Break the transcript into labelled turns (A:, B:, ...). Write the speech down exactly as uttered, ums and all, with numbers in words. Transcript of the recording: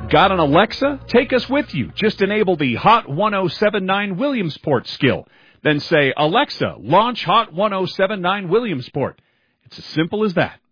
A: Got an Alexa? Take us with you. Just enable the Hot ten seventy-nine Williamsport skill. Then say, Alexa, launch Hot ten seventy-nine Williamsport. It's as simple as that.